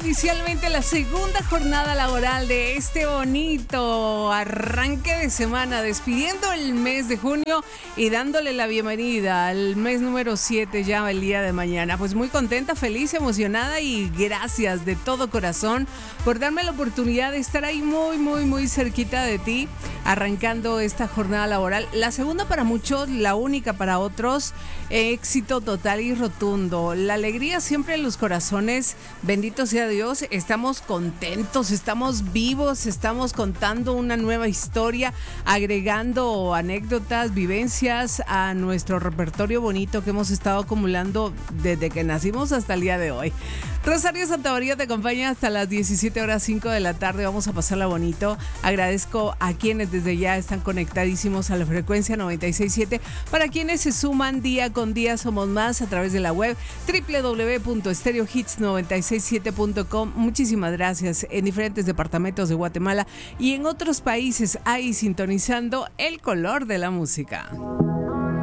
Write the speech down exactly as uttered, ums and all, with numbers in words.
oficialmente la segunda jornada laboral de este bonito arranque de semana, despidiendo el mes de junio y dándole la bienvenida al mes número siete ya el día de mañana. Pues muy contenta, feliz, emocionada y gracias de todo corazón por darme la oportunidad de estar ahí muy, muy, muy cerquita de ti, arrancando esta jornada laboral. La segunda para muchos, la única para otros. Éxito total y rotundo. La alegría siempre en los corazones. Bendito sea Dios. Estamos contentos, estamos vivos, estamos contando una nueva historia, agregando anécdotas, vivencias a nuestro repertorio bonito que hemos estado acumulando desde que nacimos hasta el día de hoy. Rosario Santamaría te acompaña hasta las diecisiete horas cinco de la tarde. Vamos a pasarla bonito. Agradezco a quienes desde ya están conectadísimos a la frecuencia noventa y seis punto siete. Para quienes se suman día con día, somos más a través de la web doble u doble u doble u punto stereo hits noventa y seis siete punto com. Muchísimas gracias. En diferentes departamentos de Guatemala y en otros países, ahí sintonizando el color de la música.